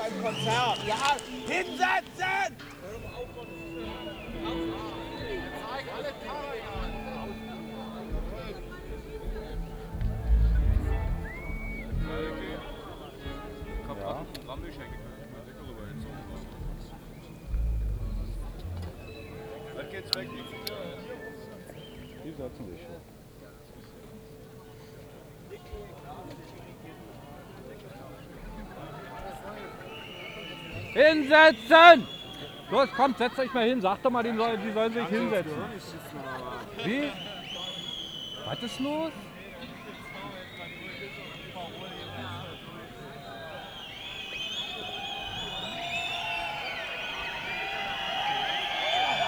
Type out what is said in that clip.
beim Konzert. Ja, hinsetzen! Die setzen sich schon. Hinsetzen! Los, kommt, setzt euch mal hin. Sagt doch mal, die sollen sich hinsetzen. Wie? Was ist los?